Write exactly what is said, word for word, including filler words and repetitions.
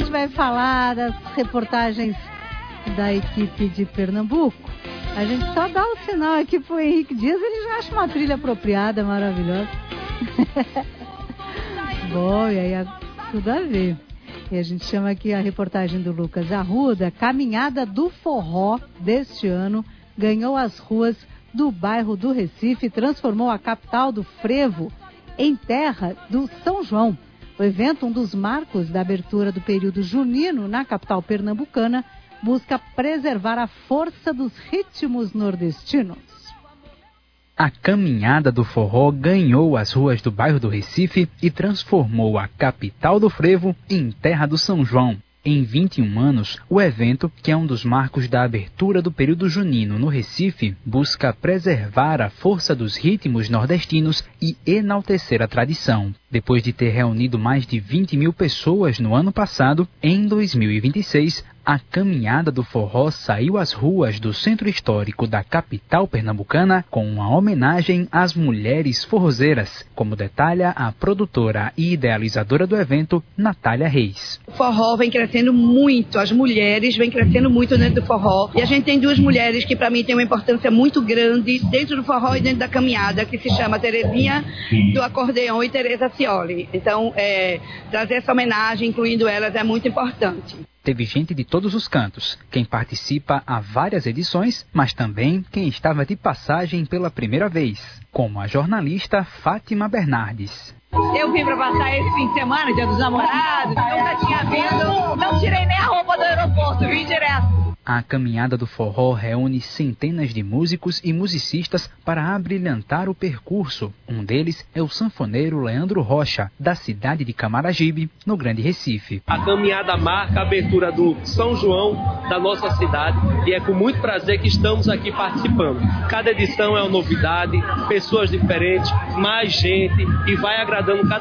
gente vai falar das reportagens da equipe de Pernambuco. A gente só dá o sinal aqui pro Henrique Dias, ele já acha uma trilha apropriada, maravilhosa. Bom, e aí tudo a ver. E a gente chama aqui a reportagem do Lucas Arruda. Caminhada do Forró deste ano ganhou as ruas do bairro do Recife e transformou a capital do frevo em terra do São João. O evento, um dos marcos da abertura do período junino na capital pernambucana, busca preservar a força dos ritmos nordestinos. A Caminhada do Forró ganhou as ruas do bairro do Recife e transformou a capital do frevo em terra do São João. Em vinte e um anos, o evento, que é um dos marcos da abertura do período junino no Recife, busca preservar a força dos ritmos nordestinos e enaltecer a tradição. Depois de ter reunido mais de vinte mil pessoas no ano passado, em dois mil e vinte e seis, a Caminhada do Forró saiu às ruas do centro histórico da capital pernambucana com uma homenagem às mulheres forrozeiras, como detalha a produtora e idealizadora do evento, Natália Reis. O forró vem crescendo muito, as mulheres vêm crescendo muito dentro do forró. E a gente tem duas mulheres que para mim têm uma importância muito grande dentro do forró e dentro da caminhada, que se chama Terezinha do Acordeão e Tereza Cioli. Então, é, trazer essa homenagem, incluindo elas, é muito importante. Teve gente de todos os cantos, quem participa há várias edições, mas também quem estava de passagem pela primeira vez, como a jornalista Fátima Bernardes. Eu vim para passar esse fim de semana, Dia dos Namorados, nunca tinha vindo, não tirei nem a roupa do aeroporto, vim direto. A Caminhada do Forró reúne centenas de músicos e musicistas para abrilhantar o percurso. Um deles é o sanfoneiro Leandro Rocha, da cidade de Camaragibe, no Grande Recife. A caminhada marca a abertura do São João da nossa cidade e é com muito prazer que estamos aqui participando. Cada edição é uma novidade, pessoas diferentes, mais gente e vai agradando cada